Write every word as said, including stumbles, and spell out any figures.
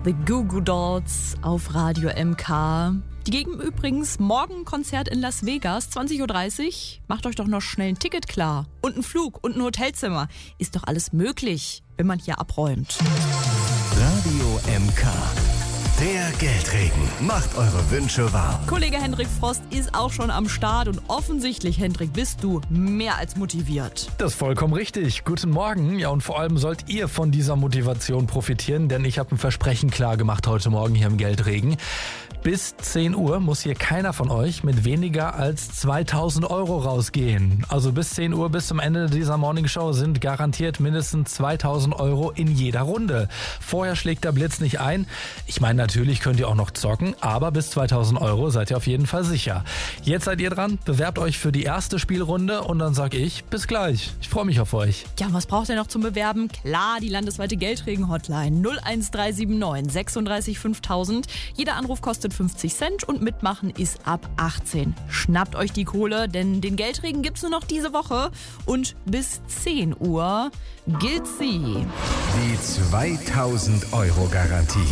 The Goo Goo Dolls auf Radio M K. Die geben übrigens morgen ein Konzert in Las Vegas, zwanzig Uhr dreißig. Macht euch doch noch schnell ein Ticket klar. Und ein Flug und ein Hotelzimmer. Ist doch alles möglich, wenn man hier abräumt. Radio M K. Der Geldregen macht eure Wünsche wahr. Kollege Hendrik Frost ist auch schon am Start und offensichtlich, Hendrik, bist du mehr als motiviert. Das ist vollkommen richtig. Guten Morgen. Ja, und vor allem sollt ihr von dieser Motivation profitieren, denn ich habe ein Versprechen klar gemacht heute Morgen hier im Geldregen. Bis zehn Uhr muss hier keiner von euch mit weniger als zweitausend Euro rausgehen. Also bis zehn Uhr, bis zum Ende dieser Morningshow sind garantiert mindestens zweitausend Euro in jeder Runde. Vorher schlägt der Blitz nicht ein. Ich meine, natürlich könnt ihr auch noch zocken, aber bis zweitausend Euro seid ihr auf jeden Fall sicher. Jetzt seid ihr dran, bewerbt euch für die erste Spielrunde und dann sag ich bis gleich. Ich freue mich auf euch. Ja, was braucht ihr noch zum Bewerben? Klar, die landesweite Geldregen-Hotline null eins drei sieben neun sechsunddreißig fünftausend. Jeder Anruf kostet fünfzig Cent und mitmachen ist ab achtzehn. Schnappt euch die Kohle, denn den Geldregen gibt's nur noch diese Woche und bis zehn Uhr gilt sie. Die zweitausend Euro Garantie.